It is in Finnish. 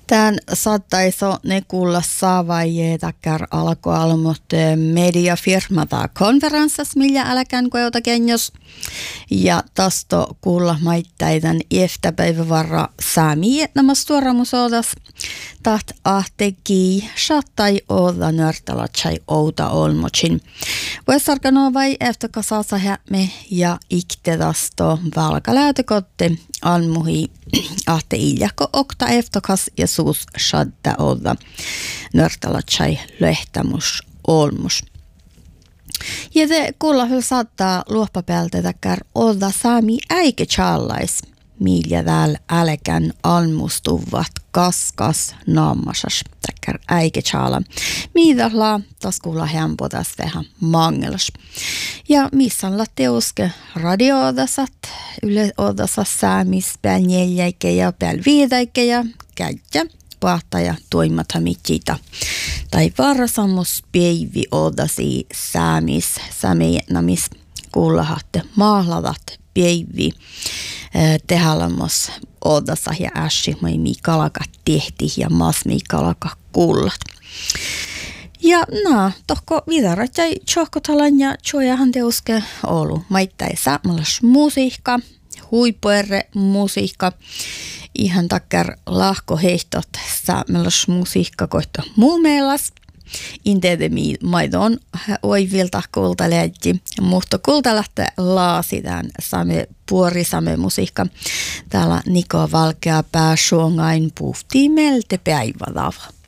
Tän saattaiso ne kuulla saavaajia takkar alkoalmut mediafirmata konferenssas, millä älkään koeuta kenjos. Ja tästä kuulla maittaitan eftäpäivävarra saami etnamas tuoramusoodas. Taht ahteki saattai olla nörtalatsai outa olmocin. Voisarkanoa vai eftäkasaasa hämme ja iktedasto valkaläytökotte almuhi ahte iljako okta eftokas ja suus shadda olla nörtalatsai lehtämus olmus. Ja te kuulla hyl saattaa luohpapäältä takkar olla saami äike challais, millä täällä älkän almustuvat kaskas naammasas takkar äike challa. Miidahla tas kuulla hempotas vähän mangelas. Ja missä on teuske radioodasat, yle odasat saamis pääl neljäike ja pääl viidaike ja käyttä. Pahtaja toimatamittita. Tai varasammus päivi odasi saamis, sameetnamis kuullahatte mahlavat päivi tehälamos odasa ja ässi mai miikalakat tehti ja mas miikalaka kullat. Ja tohko vidarat jäi tjohkotalan ja tjojahan teuske olu. Maittai saamalas musiikka, huipuerre musiikka. Ihan takkar lahkoheihtot saamelas musiikka kohta muumeelas. Inteede maidon oivilta kultalähti, mutta kulta lähtee laasitaan same puori same musiikka. Täällä Niko Valkeapää suongain puhtii melte päivälava.